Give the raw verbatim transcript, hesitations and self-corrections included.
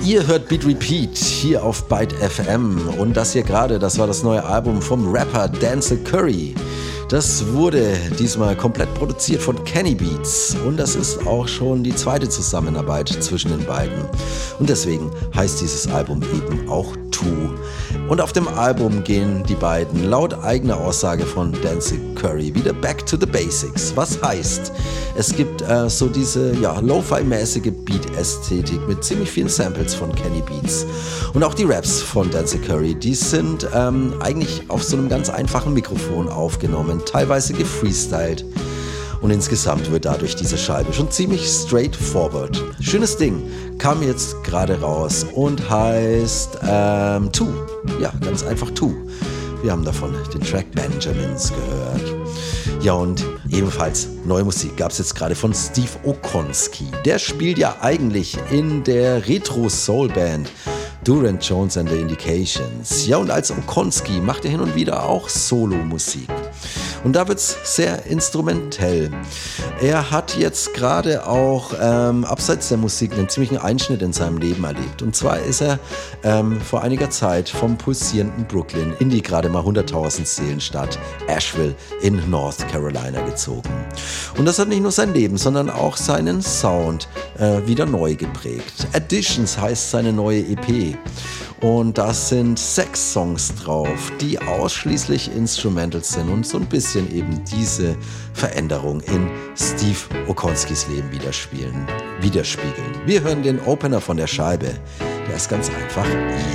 Ihr hört Beat Repeat hier auf Byte F M und das hier gerade, das war das neue Album vom Rapper Denzel Curry. Das wurde diesmal komplett produziert von Kenny Beats und das ist auch schon die zweite Zusammenarbeit zwischen den beiden. Und deswegen heißt dieses Album eben auch Two. Und auf dem Album gehen die beiden laut eigener Aussage von Denzel Curry wieder back to the basics. Was heißt, es gibt äh, so diese ja, Lo-Fi-mäßige Beat-Ästhetik mit ziemlich vielen Samples von Kenny Beats. Und auch die Raps von Denzel Curry, die sind ähm, eigentlich auf so einem ganz einfachen Mikrofon aufgenommen, teilweise gefreestylt. Und insgesamt wird dadurch diese Scheibe schon ziemlich straightforward. Schönes Ding, kam jetzt gerade raus und heißt ähm, Two. Ja, ganz einfach Two. Wir haben davon den Track Benjamins gehört. Ja, und ebenfalls neue Musik gab es jetzt gerade von Steve Okonski. Der spielt ja eigentlich in der Retro-Soul-Band Durand Jones and the Indications. Ja, und als Okonski macht er hin und wieder auch Solo-Musik. Und da wird es sehr instrumentell. Er hat jetzt gerade auch ähm, abseits der Musik einen ziemlichen Einschnitt in seinem Leben erlebt. Und zwar ist er ähm, vor einiger Zeit vom pulsierenden Brooklyn in die gerade mal hunderttausend Seelenstadt Asheville in North Carolina gezogen. Und das hat nicht nur sein Leben, sondern auch seinen Sound äh, wieder neu geprägt. Additions heißt seine neue E P. Und da sind sechs Songs drauf, die ausschließlich Instrumentals sind und so ein bisschen eben diese Veränderung in Steve Okonskis Leben widerspiegeln. widerspiegeln. Wir hören den Opener von der Scheibe. Der ist ganz einfach